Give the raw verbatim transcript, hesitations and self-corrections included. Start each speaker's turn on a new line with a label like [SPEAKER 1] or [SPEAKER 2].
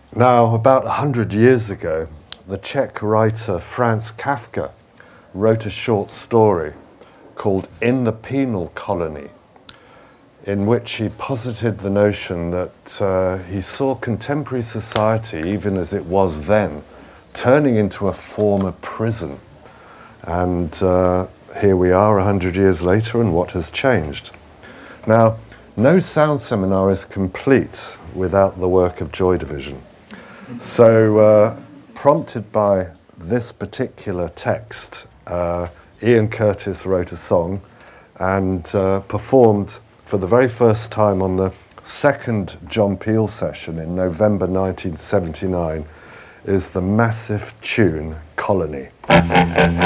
[SPEAKER 1] Now, about a hundred years ago, the Czech writer Franz Kafka wrote a short story called In the Penal Colony, in which he posited the notion that uh, he saw contemporary society, even as it was then, turning into a former prison. And uh, here we are a hundred years later, and what has changed? Now, no sound seminar is complete without the work of Joy Division. So, uh, prompted by this particular text, uh, Ian Curtis wrote a song and uh, performed for the very first time on the second John Peel session in November nineteen seventy-nine is the massive tune Colony.